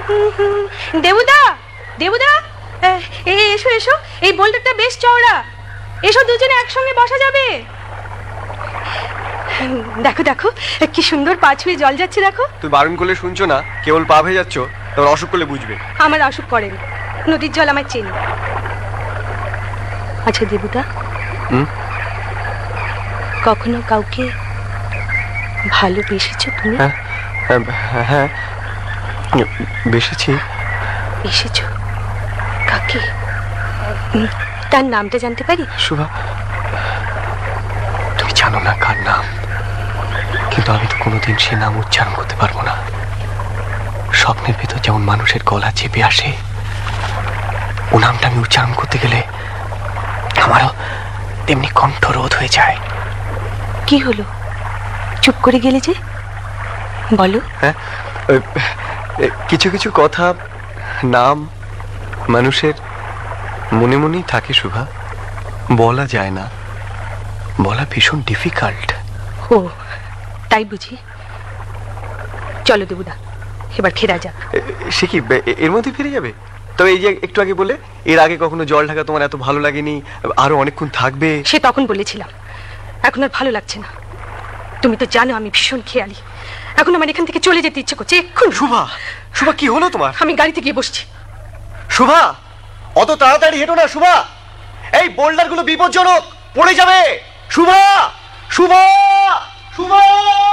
দেবুদা, দেবুদা, এসো এসো, এই বোল্ডারটা বেশ চওড়া, এসো দুজনে একসঙ্গে বসা যাবে। দেখো দেখো কি সুন্দর পা ছুঁয়ে জল যাচ্ছে, দেখো। তুই বারণ করলে শুনছো না, কেবল পা ভেজে যাচ্ছ, তোমার অসুখ করলে বুঝবে। আমার অসুখ করে না, নদীর জল আমার চেনে। আচ্ছা দেবুদা, কখনো কাউকে ভালোবেসেছো তুমি? হ্যাঁ বেসেছি। বেসেছো? কাকে? তার নামটা জানতে পারি? শুভা, তুমি জানো না কার নাম, কিন্তু আমি তো কোনোদিন সে নাম উচ্চারণ করতে পারবো না। স্বপ্নের ভেতর যেমন মানুষের গলা চেপে আসে, ও নামটা আমি উচ্চারণ করতে গেলে আমারও তেমনি কণ্ঠরোধ হয়ে যায়। কি হলো, চুপ করে গেলে যে? বলো। হ্যাঁ, কিছু কিছু কথা, নাম মানুষের মনে মনেই থাকে শুভা, বলা যায় না, বলা ভীষণ ডিফিকাল্ট। ও তাই বুঝি। চলো দেবুদা, এবার ফেরা যাক। সে কি এর মধ্যে ফিরে যাবে? তবে এই যে একটু আগে বলে এর আগে কখনো জল ঢাকা তোমার এত ভালো লাগেনি, আরো অনেকক্ষণ থাকবে। সে তখন বলেছিলাম, এখন আর ভালো লাগছে না। তুমি তো জানো আমি ভীষণ খেয়ালি, এখন আমার এখান থেকে চলে যেতে ইচ্ছে করছে এক্ষুনি। শুভা, শুভা কি হলো তোমার? আমি গাড়িতে গিয়ে বসছি। শুভা, অত তাড়াতাড়ি হেঁটো না শুভা, এই বোল্ডারগুলো বিপজ্জনক, পড়ে যাবে। শুভা, শুভা, শুভা।